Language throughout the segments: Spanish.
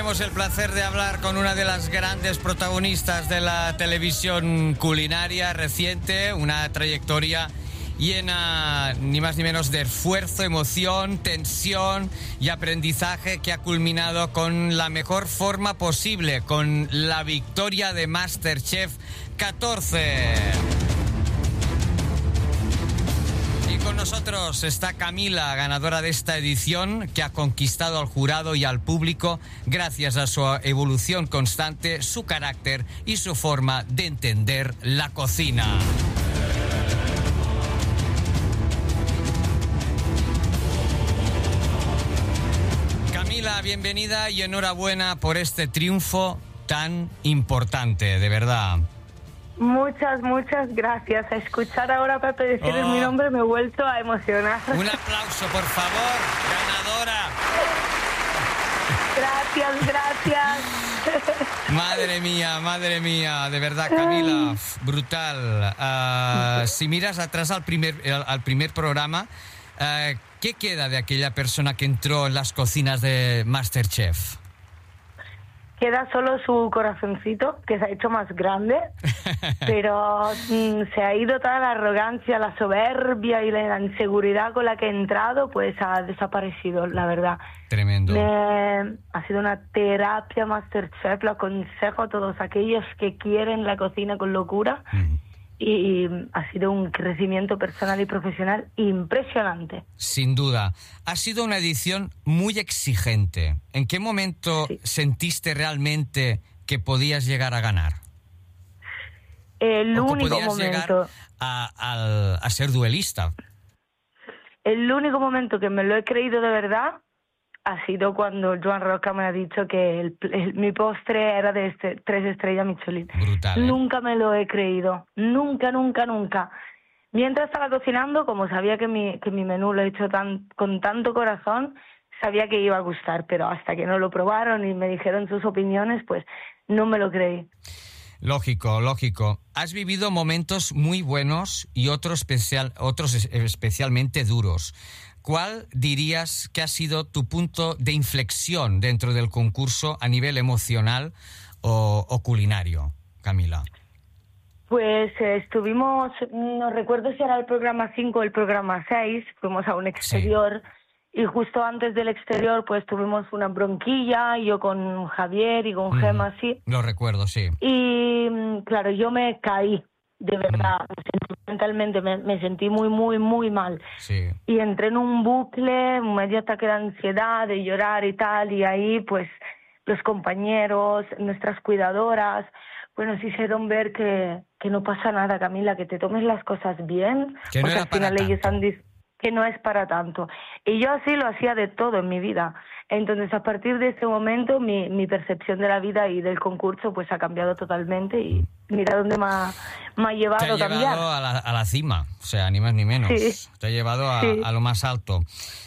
tenemos el placer de hablar con una de las grandes protagonistas de la televisión culinaria reciente, una trayectoria llena ni más ni menos de esfuerzo, emoción, tensión y aprendizaje que ha culminado con la mejor forma posible, con la victoria de MasterChef 14. Y con nosotros está Camila, ganadora de esta edición, que ha conquistado al jurado y al público gracias a su evolución constante, su carácter y su forma de entender la cocina. Camila, bienvenida y enhorabuena por este triunfo tan importante, de verdad. Muchas gracias. A escuchar ahora a Pepe decir mi nombre me he vuelto a emocionar. Un aplauso, por favor, ganadora. Gracias. Madre mía, de verdad, Camila, brutal. Si miras atrás al primer programa, ¿qué queda de aquella persona que entró en las cocinas de MasterChef? Queda solo su corazoncito, que se ha hecho más grande, pero se ha ido toda la arrogancia, la soberbia y la inseguridad con la que he entrado, pues ha desaparecido, la verdad. Tremendo. Ha sido una terapia MasterChef, lo aconsejo a todos aquellos que quieren la cocina con locura. Y ha sido un crecimiento personal y profesional impresionante. Sin duda. Ha sido una edición muy exigente. ¿En qué momento sentiste realmente que podías llegar a ganar? El único momento. Llegar a ser duelista. El único momento que me lo he creído de verdad ha sido cuando Joan Roca me ha dicho que mi postre era de 3 estrellas Michelin. Brutal, Nunca me lo he creído. Nunca. Mientras estaba cocinando, como sabía que mi menú lo he hecho con tanto corazón, sabía que iba a gustar, pero hasta que no lo probaron y me dijeron sus opiniones, pues no me lo creí. Lógico. Has vivido momentos muy buenos y otros especialmente duros. ¿Cuál dirías que ha sido tu punto de inflexión dentro del concurso a nivel emocional o culinario, Camila? Pues estuvimos, no recuerdo si era el programa 5 o el programa 6, fuimos a un exterior y justo antes del exterior pues tuvimos una bronquilla, yo con Javier y con Gemma, sí. Lo recuerdo, sí. Y claro, yo me caí. De verdad, mentalmente me sentí muy mal. Sí. Y entré en un bucle, un medio ataque de ansiedad, de llorar y tal, y ahí pues los compañeros, nuestras cuidadoras, pues nos hicieron ver que no pasa nada, Camila, que te tomes las cosas bien, que no porque al final ellos han dicho que no es para tanto. Y yo así lo hacía de todo en mi vida. Entonces, a partir de ese momento, mi percepción de la vida y del concurso pues ha cambiado totalmente y mira dónde me ha llevado a cambiar. Te ha llevado a la cima, o sea, ni más ni menos. Sí. Te ha llevado a lo más alto.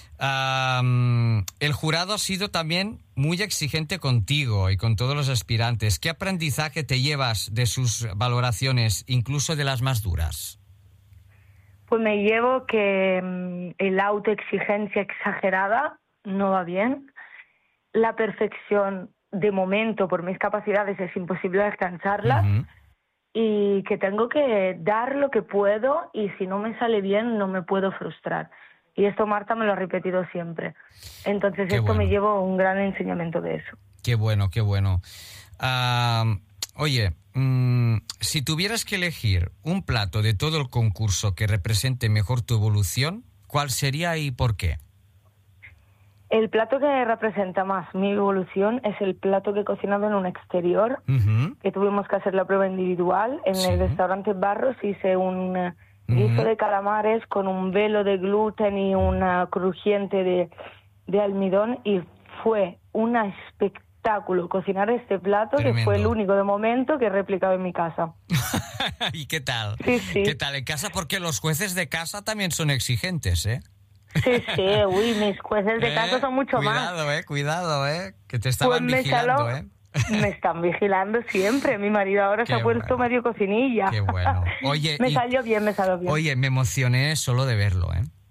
El jurado ha sido también muy exigente contigo y con todos los aspirantes. ¿Qué aprendizaje te llevas de sus valoraciones, incluso de las más duras? Pues me llevo que la autoexigencia exagerada no va bien. La perfección, de momento, por mis capacidades, es imposible alcanzarla. Y que tengo que dar lo que puedo y si no me sale bien no me puedo frustrar. Y esto Marta me lo ha repetido siempre. Entonces me llevo un gran enseñamiento de eso. Qué bueno. Oye, si tuvieras que elegir un plato de todo el concurso que represente mejor tu evolución, ¿cuál sería y por qué? El plato que representa más mi evolución es el plato que he cocinado en un exterior, que tuvimos que hacer la prueba individual. En el restaurante Barros hice un guiso de calamares con un velo de gluten y una crujiente de almidón y fue un espectáculo cocinar este plato. Tremendo. Que fue el único de momento que he replicado en mi casa. ¿Y qué tal? Sí. ¿Qué tal en casa? Porque los jueces de casa también son exigentes, ¿eh? Sí, mis jueces de casa son mucho más. Cuidado, que te estaban vigilando, Me están vigilando siempre. Mi marido ahora se ha puesto medio cocinilla. Qué bueno. Oye, me salió bien. Oye, me emocioné solo de verlo,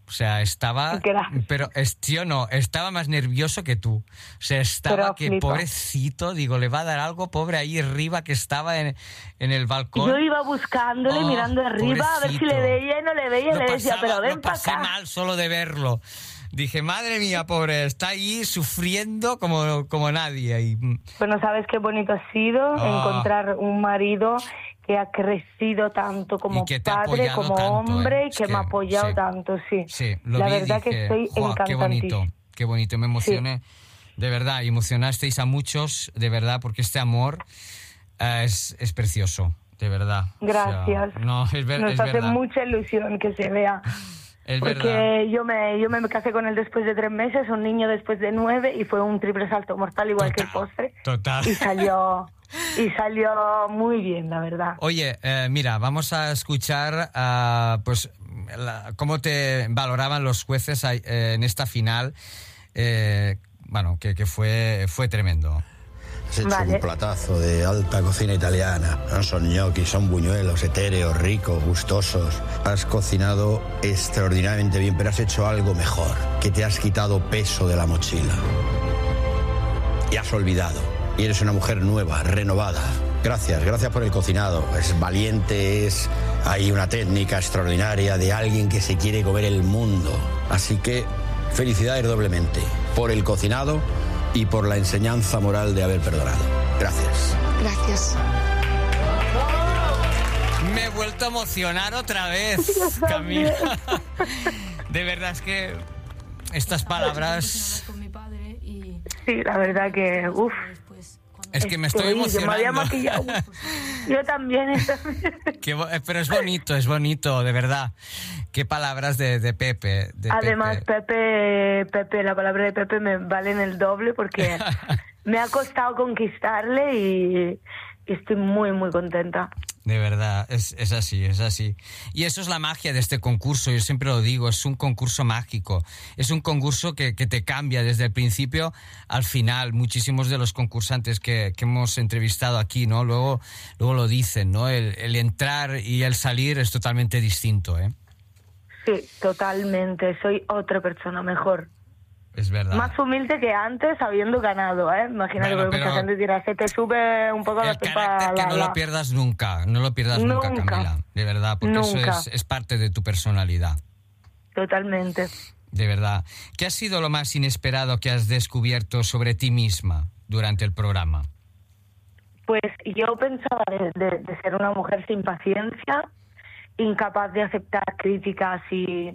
O sea, estaba... Gracias. Pero, tío, no, estaba más nervioso que tú. O sea, estaba que flipa. Pobrecito, digo, le va a dar algo, pobre ahí arriba que estaba en el balcón. Yo iba buscándole, mirando arriba, pobrecito. a ver si le veía y no le veía, y le decía, pero ven lo para pasé acá. mal solo de verlo. Dije, madre mía, pobre, está ahí sufriendo como nadie. Y... Bueno, ¿sabes qué bonito ha sido encontrar un marido que ha crecido tanto como padre, como hombre, y que me ha apoyado tanto, sí. Sí, la verdad que estoy encantantísima. Qué bonito, me emocioné. De verdad, emocionasteis a muchos, de verdad, porque este amor es precioso, de verdad. Gracias. O sea, Nos hace mucha ilusión que se vea. Porque yo me casé con él después de 3 meses, un niño después de 9, y fue un triple salto mortal igual que el postre. Total. Y salió muy bien, la verdad. Oye, mira, vamos a escuchar pues cómo te valoraban los jueces en esta final, bueno, que fue tremendo. Has hecho un platazo de alta cocina italiana. No son gnocchi, son buñuelos etéreos, ricos, gustosos. Has cocinado extraordinariamente bien, pero has hecho algo mejor, que te has quitado peso de la mochila. Y has olvidado. Y eres una mujer nueva, renovada. Gracias por el cocinado. Es valiente, hay una técnica extraordinaria de alguien que se quiere comer el mundo. Así que felicidades doblemente por el cocinado y por la enseñanza moral de haber perdonado. Gracias. Gracias. Me he vuelto a emocionar otra vez, Camila. De verdad, es que estas palabras... Sí, la verdad que... Es que me estoy emocionando. Me había maquillado. Yo también. Pero es bonito, de verdad. Qué palabras de Pepe. Además, Pepe, la palabra de Pepe me valen el doble porque me ha costado conquistarle y estoy muy, muy contenta. De verdad, es así. Y eso es la magia de este concurso, yo siempre lo digo, es un concurso mágico. Es un concurso que te cambia desde el principio al final. Muchísimos de los concursantes que hemos entrevistado aquí, ¿no? Luego lo dicen, ¿no? El entrar y el salir es totalmente distinto, ¿eh? Sí, totalmente. Soy otra persona mejor. Es verdad. Más humilde que antes, habiendo ganado, ¿eh? Imagínate, bueno, mucha gente dirá, se te sube un poco la pipa. Que no lo pierdas nunca, Camila. De verdad, porque eso es parte de tu personalidad. Totalmente. De verdad. ¿Qué ha sido lo más inesperado que has descubierto sobre ti misma durante el programa? Pues yo pensaba de ser una mujer sin paciencia, incapaz de aceptar críticas y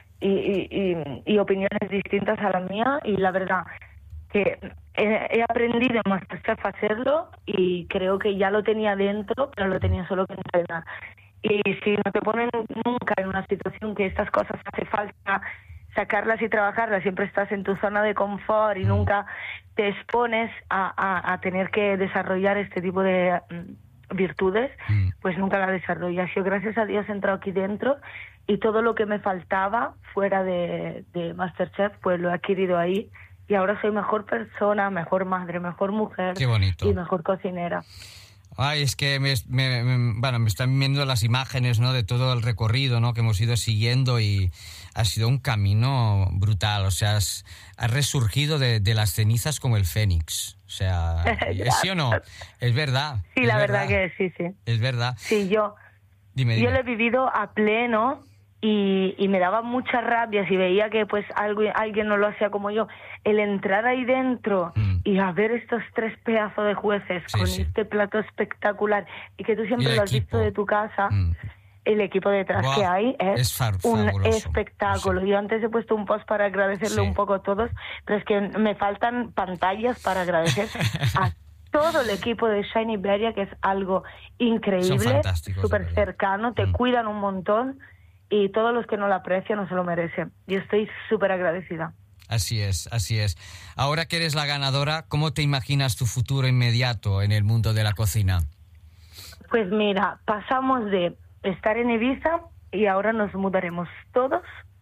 opiniones distintas a la mía, y la verdad que he aprendido en Masterchef a hacerlo y creo que ya lo tenía dentro, pero lo tenía solo que entrenar. Y si no te ponen nunca en una situación que estas cosas hace falta sacarlas y trabajarlas, siempre estás en tu zona de confort y nunca te expones a tener que desarrollar este tipo de virtudes, pues nunca la desarrollas. Yo, gracias a Dios, he entrado aquí dentro y todo lo que me faltaba fuera de Masterchef, pues lo he adquirido ahí, y ahora soy mejor persona, mejor madre, mejor mujer. Qué bonito. Y mejor cocinera. Ay, es que me están viendo las imágenes, ¿no?, de todo el recorrido, ¿no?, que hemos ido siguiendo, y ha sido un camino brutal. O sea, has resurgido de las cenizas como el fénix. O sea, ¿sí o no? Es verdad. Sí, la verdad que sí. Es verdad. Sí, yo lo he vivido a pleno y me daba mucha rabia si veía que pues alguien no lo hacía como yo. El entrar ahí dentro y a ver estos 3 pedazos de jueces este plato espectacular, y que tú siempre lo has visto de tu casa, el equipo detrás que hay es un espectáculo. Yo antes he puesto un post para agradecerle un poco a todos, pero es que me faltan pantallas para agradecer a todo el equipo de Shine Iberia, que es algo increíble, súper cercano, te cuidan un montón, y todos los que no lo aprecian no se lo merecen. Yo estoy súper agradecida. Así es. Ahora que eres la ganadora, ¿cómo te imaginas tu futuro inmediato en el mundo de la cocina? Pues mira, pasamos de estar en Ibiza y ahora nos mudaremos todos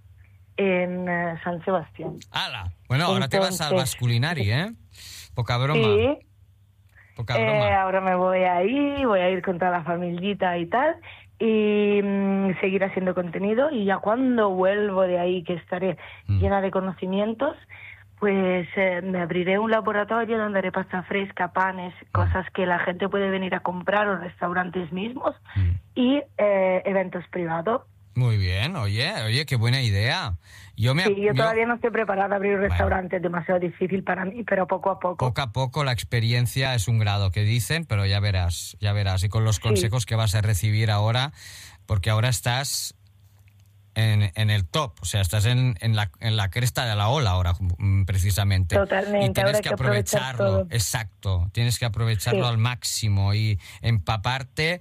en San Sebastián. ¡Hala! Bueno, ahora te vas al Basculinari, ¿eh? Poca broma. Poca broma. Ahora me voy a ir con toda la familiita y tal, y seguir haciendo contenido, y ya cuando vuelvo de ahí, que estaré llena de conocimientos, pues me abriré un laboratorio donde haré pasta fresca, panes, cosas que la gente puede venir a comprar, o restaurantes mismos, y eventos privados. Muy bien, oye, qué buena idea. Yo todavía no estoy preparada a abrir un restaurante, es demasiado difícil para mí, pero poco a poco. Poco a poco la experiencia es un grado que dicen, pero ya verás. Y con los consejos que vas a recibir ahora, porque ahora estás en el top, o sea, estás en la cresta de la ola ahora, precisamente. Totalmente. Y tienes que aprovecharlo, exacto, tienes que aprovecharlo al máximo y empaparte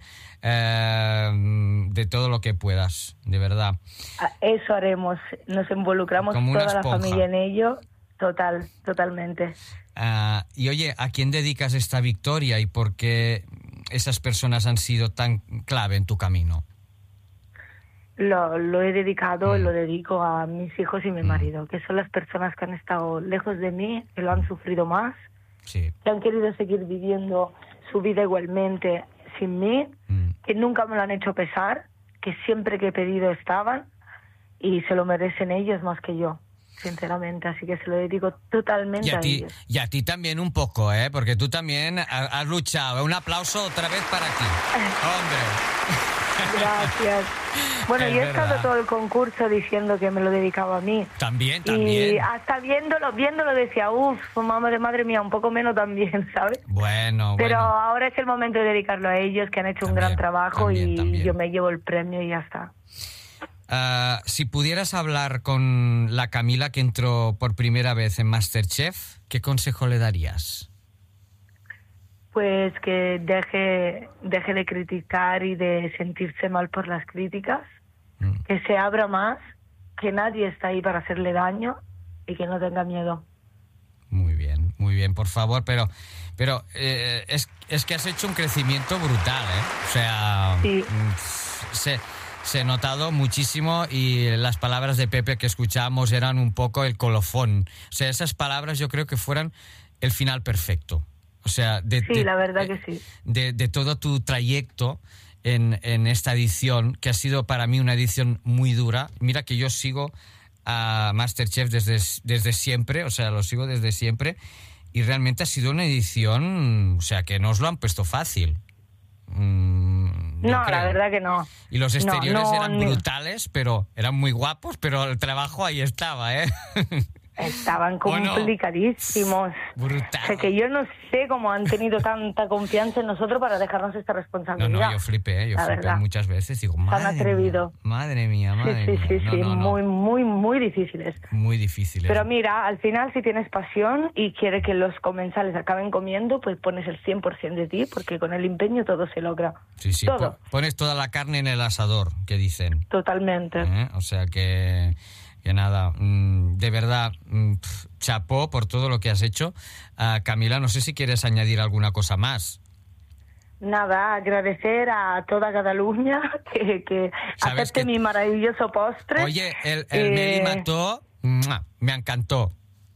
de todo lo que puedas, de verdad. Eso haremos, nos involucramos toda la familia en ello, totalmente. Y oye, ¿a quién dedicas esta victoria y por qué esas personas han sido tan clave en tu camino? Lo he dedicado, lo dedico a mis hijos y mi marido, que son las personas que han estado lejos de mí, que lo han sufrido más, que han querido seguir viviendo su vida igualmente sin mí, que nunca me lo han hecho pesar, que siempre que he pedido estaban, y se lo merecen ellos más que yo, sinceramente, así que se lo dedico totalmente a ellos. Y a ti también un poco, porque tú también has luchado. Un aplauso otra vez para ti. ¡Hombre! Gracias. Bueno, yo he estado todo el concurso diciendo que me lo dedicaba a mí. También. Y hasta viéndolo decía, madre mía, un poco menos también, ¿sabes? Bueno. Pero ahora es el momento de dedicarlo a ellos, que han hecho un gran trabajo, y yo me llevo el premio y ya está. Si pudieras hablar con la Camila que entró por primera vez en MasterChef, ¿qué consejo le darías? Pues que deje de criticar y de sentirse mal por las críticas, que se abra más, que nadie está ahí para hacerle daño y que no tenga miedo. Muy bien, por favor, pero es que has hecho un crecimiento brutal, O sea, se ha notado muchísimo, y las palabras de Pepe que escuchamos eran un poco el colofón. O sea, esas palabras yo creo que fueran el final perfecto. O sea, la verdad que sí. De todo tu trayecto en esta edición, que ha sido para mí una edición muy dura. Mira que yo sigo a MasterChef desde siempre, o sea, lo sigo desde siempre, y realmente ha sido una edición, o sea, que no os lo han puesto fácil. No, la verdad que no. Y los exteriores eran brutales, pero eran muy guapos, pero el trabajo ahí estaba, Estaban complicadísimos. Brutal. O sea, que yo no sé cómo han tenido tanta confianza en nosotros para dejarnos esta responsabilidad. No, yo flipé muchas veces. Digo, madre mía. Sí, muy difíciles. Muy difíciles. Pero mira, al final, si tienes pasión y quieres que los comensales acaben comiendo, pues pones el 100% de ti, porque con el empeño todo se logra. Sí, todo. Pones toda la carne en el asador, que dicen. Totalmente. O sea que nada, de verdad, chapó por todo lo que has hecho. Camila, no sé si quieres añadir alguna cosa más. Nada, agradecer a toda Cataluña que acepte mi maravilloso postre. Oye, el Meli Mató, me encantó.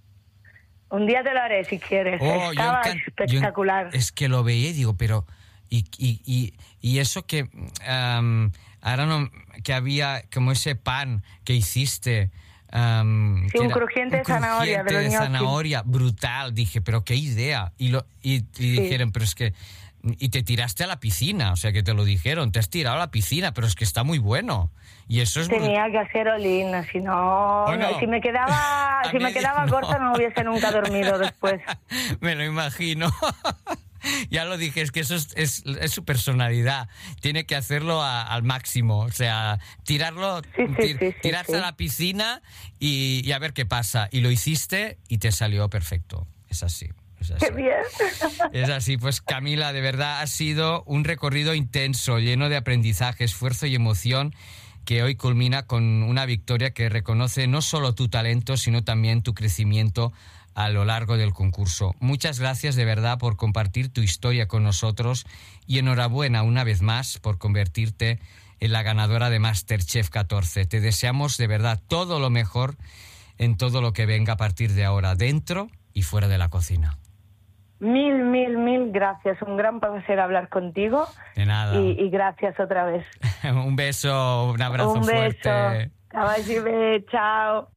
Un día te lo haré si quieres. Estaba espectacular. Es que lo veía y digo, pero y eso que ahora no, que había como ese pan que hiciste. Un crujiente de zanahoria. De zanahoria, brutal. Dije, pero qué idea. Y dijeron, pero es que... Y te tiraste a la piscina, o sea que te lo dijeron, te has tirado a la piscina, pero es que está muy bueno. Y eso es... Tenía que hacer olín, si si me quedaba corta no hubiese nunca dormido después. Me lo imagino. Ya lo dije, es que eso es su personalidad. Tiene que hacerlo al máximo. O sea, tirarse a la piscina y a ver qué pasa. Y lo hiciste y te salió perfecto. Es así. ¡Qué bien! Es así. Pues Camila, de verdad ha sido un recorrido intenso, lleno de aprendizaje, esfuerzo y emoción, que hoy culmina con una victoria que reconoce no solo tu talento, sino también tu crecimiento a lo largo del concurso. Muchas gracias de verdad por compartir tu historia con nosotros, y enhorabuena una vez más por convertirte en la ganadora de MasterChef 14. Te deseamos de verdad todo lo mejor en todo lo que venga a partir de ahora, dentro y fuera de la cocina. Mil gracias. Un gran placer hablar contigo. De nada. Y gracias otra vez. Un beso, un abrazo fuerte. Un beso. Chao.